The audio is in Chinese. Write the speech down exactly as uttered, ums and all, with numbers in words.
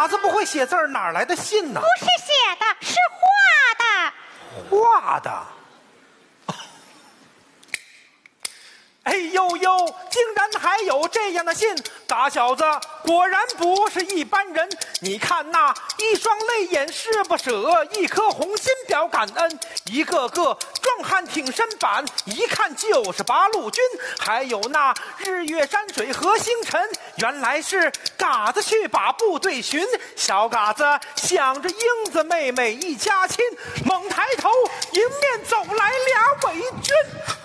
嘎子不会写字儿，哪来的信呢？ 不是写的，是画的。 画的。哎呦呦，竟然还有这样的信！嘎小子果然不是一般人。你看那一双泪眼誓不舍，一颗红心表感恩，一个个壮汉挺身板，一看就是八路军。还有那日月山水和星辰，原来是嘎子去把部队巡。小嘎子想着英子妹妹一家亲，猛抬头，迎面走来俩伪军。